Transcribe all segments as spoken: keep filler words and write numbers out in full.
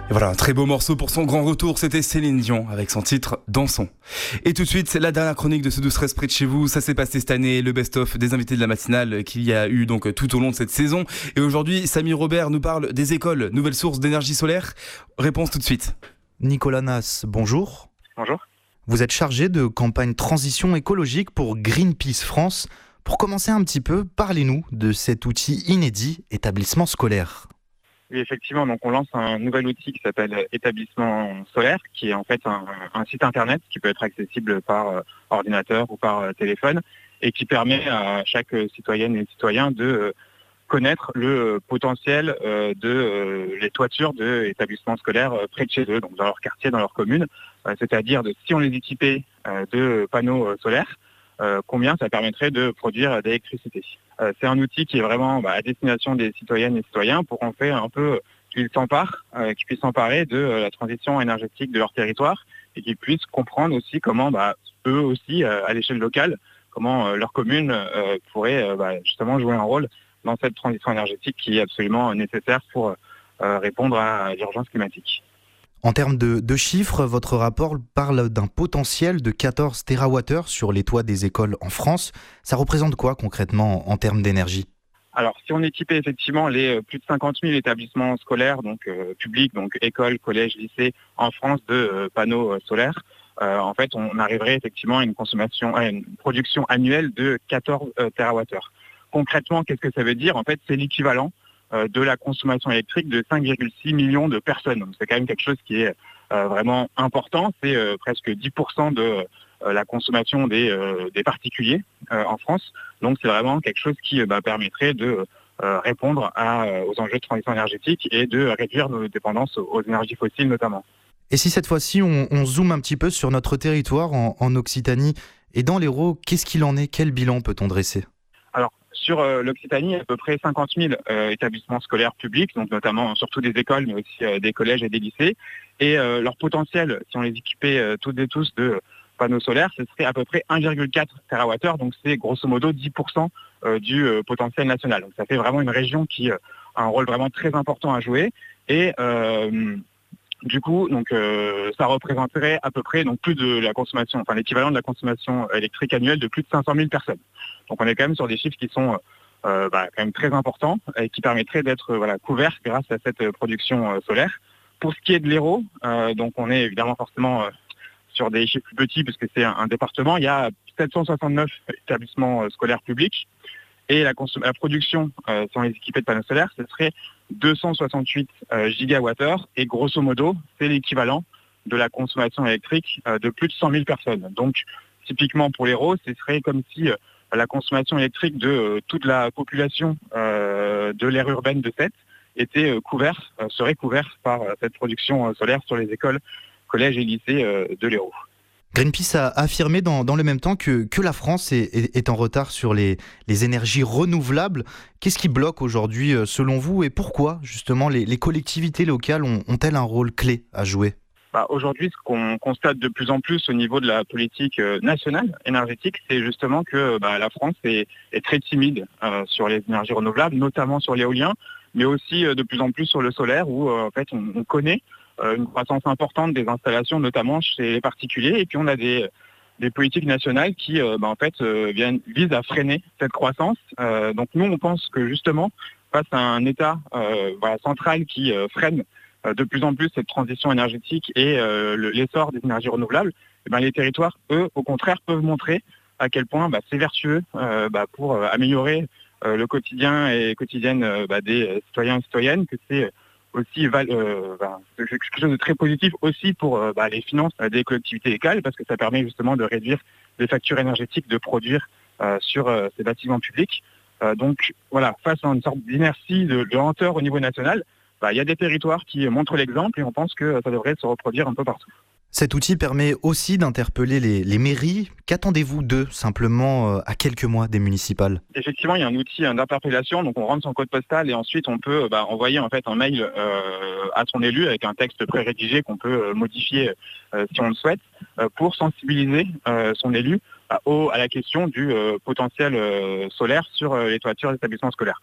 Et voilà, un très beau morceau pour son grand retour, c'était Céline Dion avec son titre Dansons. Et tout de suite, c'est la dernière chronique de ce douze treize près de chez vous. Ça s'est passé cette année, le best-of des invités de la matinale qu'il y a eu donc tout au long de cette saison. Et aujourd'hui, Samy Robert nous parle des écoles, nouvelles sources d'énergie solaire. Réponse tout de suite. Nicolas Nas, bonjour. Bonjour. Vous êtes chargé de campagne transition écologique pour Greenpeace France. Pour commencer un petit peu, parlez-nous de cet outil inédit, établissement scolaire. Oui, effectivement, donc on lance un nouvel outil qui s'appelle Établissement solaire, qui est en fait un, un site internet qui peut être accessible par euh, ordinateur ou par euh, téléphone et qui permet à chaque citoyenne et citoyen de euh, connaître le potentiel euh, de euh, les toitures de établissements scolaires euh, près de chez eux, donc dans leur quartier, dans leur commune, euh, c'est-à-dire de si on les équipait euh, de panneaux euh, solaires, euh, combien ça permettrait de produire d'électricité. Euh, c'est un outil qui est vraiment bah, à destination des citoyennes et citoyens pour qu'on fait un peu qu'ils s'emparent, euh, qu'ils puissent s'emparer de euh, la transition énergétique de leur territoire et qu'ils puissent comprendre aussi comment bah, eux aussi, euh, à l'échelle locale, comment euh, leur commune euh, pourrait euh, bah, justement jouer un rôle dans cette transition énergétique qui est absolument nécessaire pour euh, répondre à l'urgence climatique. En termes de, de chiffres, votre rapport parle d'un potentiel de quatorze térawattheures sur les toits des écoles en France. Ça représente quoi concrètement en, en termes d'énergie ? Alors, si on équipait effectivement les euh, plus de cinquante mille établissements scolaires, donc euh, publics, donc écoles, collèges, lycées, en France de euh, panneaux euh, solaires, euh, en fait, on arriverait effectivement à une consommation, à une production annuelle de quatorze euh, térawattheures. Concrètement, qu'est-ce que ça veut dire ? En fait, c'est l'équivalent euh, de la consommation électrique de cinq virgule six millions de personnes. Donc, c'est quand même quelque chose qui est euh, vraiment important. C'est euh, presque dix pour cent de euh, la consommation des, euh, des particuliers euh, en France. Donc, c'est vraiment quelque chose qui euh, bah, permettrait de euh, répondre à, euh, aux enjeux de transition énergétique et de réduire nos dépendances aux, aux énergies fossiles notamment. Et si cette fois-ci, on, on zoome un petit peu sur notre territoire en, en Occitanie et dans l'Hérault, qu'est-ce qu'il en est ? Quel bilan peut-on dresser ? Alors, sur euh, l'Occitanie, il y a à peu près cinquante mille euh, établissements scolaires publics, donc notamment surtout des écoles, mais aussi euh, des collèges et des lycées. Et euh, leur potentiel, si on les équipait euh, toutes et tous de panneaux solaires, ce serait à peu près un virgule quatre térawattheures, donc c'est grosso modo dix pour cent euh, du euh, potentiel national. Donc ça fait vraiment une région qui euh, a un rôle vraiment très important à jouer. Et euh, du coup, donc euh, ça représenterait à peu près donc plus de la consommation, enfin l'équivalent de la consommation électrique annuelle de plus de cinq cent mille personnes. Donc on est quand même sur des chiffres qui sont euh, bah, quand même très importants et qui permettraient d'être voilà couverts grâce à cette euh, production euh, solaire. Pour ce qui est de l'Hérault, euh, donc on est évidemment forcément euh, sur des chiffres plus petits puisque c'est un, un département. Il y a sept cent soixante-neuf établissements euh, scolaires publics. Et la, consom- la production, euh, si on les équipait de panneaux solaires, ce serait deux cent soixante-huit euh, gigawattheures. Et grosso modo, c'est l'équivalent de la consommation électrique euh, de plus de cent mille personnes. Donc, typiquement pour l'Hérault, ce serait comme si euh, la consommation électrique de euh, toute la population euh, de l'aire urbaine de Sète était euh, couverte, euh, serait couverte par euh, cette production euh, solaire sur les écoles, collèges et lycées euh, de l'Hérault. Greenpeace a affirmé dans, dans le même temps que, que la France est, est, est en retard sur les, les énergies renouvelables. Qu'est-ce qui bloque aujourd'hui selon vous et pourquoi justement les, les collectivités locales ont, ont-elles un rôle clé à jouer ? Bah, aujourd'hui, ce qu'on constate de plus en plus au niveau de la politique euh, nationale énergétique, c'est justement que bah, la France est, est très timide euh, sur les énergies renouvelables, notamment sur l'éolien, mais aussi euh, de plus en plus sur le solaire où euh, en fait on, on connaît une croissance importante des installations, notamment chez les particuliers. Et puis on a des, des politiques nationales qui euh, bah, en fait, euh, viennent, visent à freiner cette croissance. Euh, donc nous, on pense que justement, face à un État euh, voilà, central qui euh, freine euh, de plus en plus cette transition énergétique et euh, le, l'essor des énergies renouvelables, et ben, les territoires, eux, au contraire, peuvent montrer à quel point bah, c'est vertueux euh, bah, pour euh, améliorer euh, le quotidien et quotidienne euh, bah, des citoyens et citoyennes, que c'est aussi euh, bah, quelque chose de très positif aussi pour euh, bah, les finances euh, des collectivités locales parce que ça permet justement de réduire les factures énergétiques de produire euh, sur euh, ces bâtiments publics. Euh, donc voilà, face à une sorte d'inertie, de, de lenteur au niveau national, bah, il y a des territoires qui montrent l'exemple et on pense que ça devrait se reproduire un peu partout. Cet outil permet aussi d'interpeller les, les mairies. Qu'attendez-vous d'eux, simplement, euh, à quelques mois des municipales ? Effectivement, il y a un outil d'interpellation, donc on rentre son code postal et ensuite on peut bah, envoyer en fait un mail euh, à son élu avec un texte pré-rédigé qu'on peut euh, modifier euh, si on le souhaite, euh, pour sensibiliser euh, son élu à, au, à la question du euh, potentiel euh, solaire sur euh, les toitures d'établissements scolaires.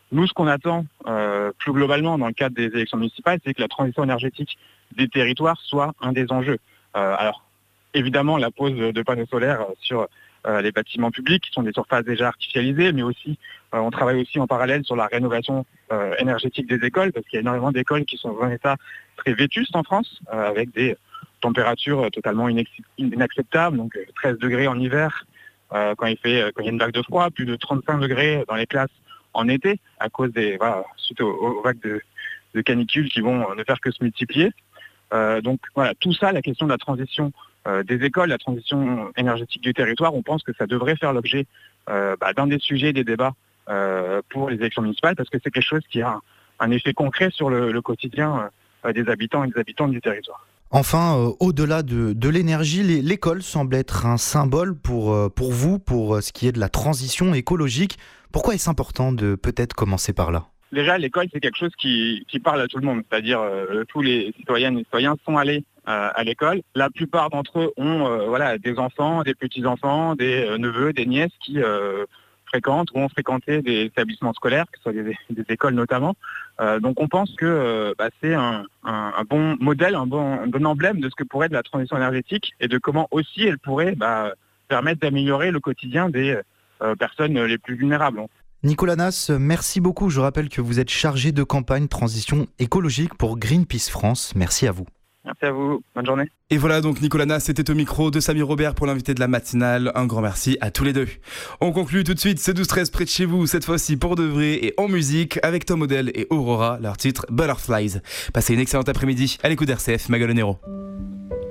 Nous, ce qu'on attend euh, plus globalement dans le cadre des élections municipales, c'est que la transition énergétique des territoires soit un des enjeux. Euh, alors, évidemment, la pose de panneaux solaires sur euh, les bâtiments publics, qui sont des surfaces déjà artificialisées, mais aussi, euh, on travaille aussi en parallèle sur la rénovation euh, énergétique des écoles, parce qu'il y a énormément d'écoles qui sont dans un état très vétuste en France, euh, avec des températures totalement inacceptables, donc treize degrés en hiver, euh, quand, il fait, quand il y a une vague de froid, plus de trente-cinq degrés dans les classes en été, à cause des voilà, suite aux, aux vagues de, de canicule qui vont ne faire que se multiplier. Euh, donc voilà, tout ça, la question de la transition euh, des écoles, la transition énergétique du territoire, on pense que ça devrait faire l'objet euh, bah, d'un des sujets des débats euh, pour les élections municipales, parce que c'est quelque chose qui a un, un effet concret sur le, le quotidien euh, des habitants et des habitantes du territoire. Enfin, euh, au-delà de, de l'énergie, les, l'école semble être un symbole pour, euh, pour vous, pour euh, ce qui est de la transition écologique. Pourquoi est-ce important de peut-être commencer par là ? Déjà, l'école, c'est quelque chose qui, qui parle à tout le monde, c'est-à-dire euh, tous les citoyennes et citoyens sont allés euh, à l'école. La plupart d'entre eux ont euh, voilà, des enfants, des petits-enfants, des euh, neveux, des nièces qui euh, fréquentent ou ont fréquenté des établissements scolaires, que ce soit des, des écoles notamment. Euh, donc on pense que euh, bah, c'est un, un, un bon modèle, un bon, un bon emblème de ce que pourrait être la transition énergétique et de comment aussi elle pourrait bah, permettre d'améliorer le quotidien des euh, personnes les plus vulnérables. Nicolas Nas, merci beaucoup. Je rappelle que vous êtes chargé de campagne transition écologique pour Greenpeace France. Merci à vous. Merci à vous. Bonne journée. Et voilà, donc Nicolas Nas était au micro de Samy Robert pour l'invité de la matinale. Un grand merci à tous les deux. On conclut tout de suite ce douze treize près de chez vous, cette fois-ci pour de vrai et en musique, avec Tom Odell et Aurora, leur titre Butterflies. Passez une excellente après-midi à l'écoute d'R C F Magalonero.